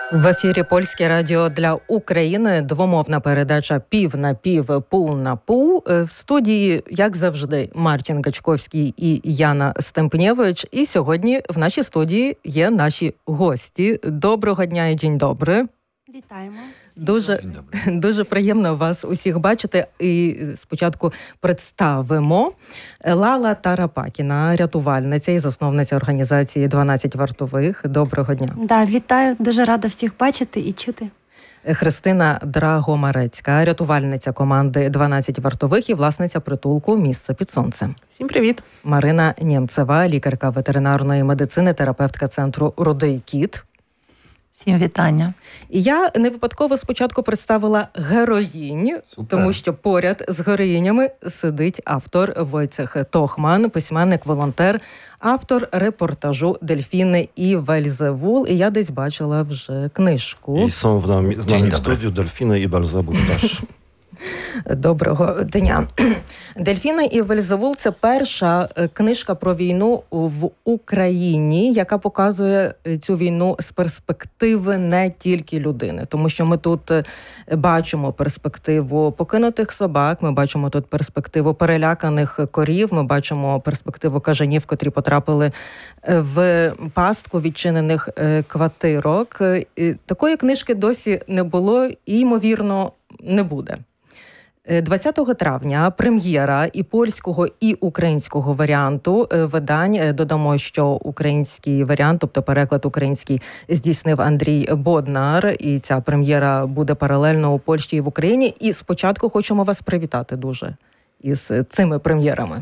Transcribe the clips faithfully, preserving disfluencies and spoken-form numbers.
В ефірі Польське радіо для України. Двомовна передача «Пів на пів, пул на пул». В студії, як завжди, Мартін Гачковський і Яна Стемпнєвич. І сьогодні в нашій студії є наші гості. Доброго дня і день добрий. Вітаємо. Дуже, дуже приємно вас усіх бачити. І спочатку представимо. Лала Тарапакіна, рятувальниця і засновниця організації «дванадцять вартових». Доброго дня. Да, вітаю. Дуже рада всіх бачити і чути. Христина Драгомарецька, рятувальниця команди «дванадцять вартових» і власниця притулку «Місце під сонцем». Всім привіт. Марина Нємцева, лікарка ветеринарної медицини, терапевтка центру «Рудий кіт». Всім вітання. І я не випадково спочатку представила героїнь, Супер. Тому що поряд з героїнями сидить автор Войцех Тохман, письменник-волонтер, автор репортажу «Дельфіни і Вельзевул». І я десь бачила вже книжку. І są в нами, з нами в студію «Дельфіни і Вельзевул» теж. Доброго дня. «Дельфіни і Вельзевул» – це перша книжка про війну в Україні, яка показує цю війну з перспективи не тільки людини. Тому що ми тут бачимо перспективу покинутих собак, ми бачимо тут перспективу переляканих корів, ми бачимо перспективу кажанів, котрі потрапили в пастку відчинених квартирок. Такої книжки досі не було і, ймовірно, не буде. двадцятого травня прем'єра і польського, і українського варіанту видань. Додамо, що український варіант, тобто переклад український, здійснив Андрій Боднар. І ця прем'єра буде паралельно у Польщі і в Україні. І спочатку хочемо вас привітати дуже із цими прем'єрами.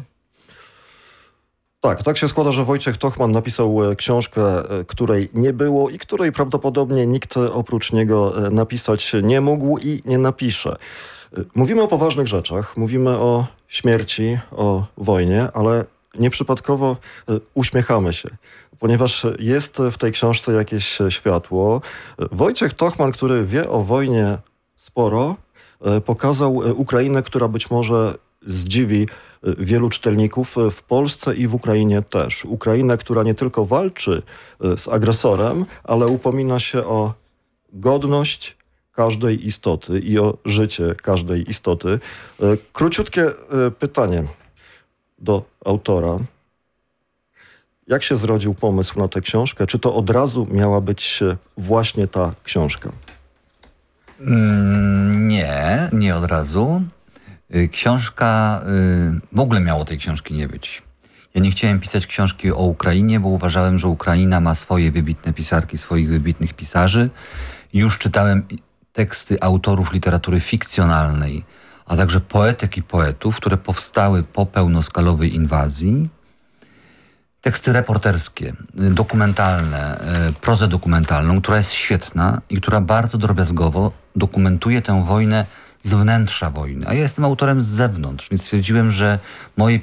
Tak, tak się składa, że Wojciech Tochman napisał książkę, której nie było i której prawdopodobnie nikt oprócz niego napisać nie mógł i nie napisze. Mówimy o poważnych rzeczach, mówimy o śmierci, o wojnie, ale nieprzypadkowo uśmiechamy się, ponieważ jest w tej książce jakieś światło. Wojciech Tochman, który wie o wojnie sporo, pokazał Ukrainę, która być może zdziwi wielu czytelników w Polsce i w Ukrainie też. Ukrainę, która nie tylko walczy z agresorem, ale upomina się o godność każdej istoty i o życie każdej istoty. Króciutkie pytanie do autora. Jak się zrodził pomysł na tę książkę? Czy to od razu miała być właśnie ta książka? Mm, nie, nie od razu. Książka, w ogóle miało tej książki nie być. Ja nie chciałem pisać książki o Ukrainie, bo uważałem, że Ukraina ma swoje wybitne pisarki, swoich wybitnych pisarzy. Już czytałem teksty autorów literatury fikcjonalnej, a także poetek i poetów, które powstały po pełnoskalowej inwazji. Teksty reporterskie, dokumentalne, prozę dokumentalną, która jest świetna i która bardzo drobiazgowo dokumentuje tę wojnę z wnętrza wojny. A ja jestem autorem z zewnątrz, więc stwierdziłem, że moje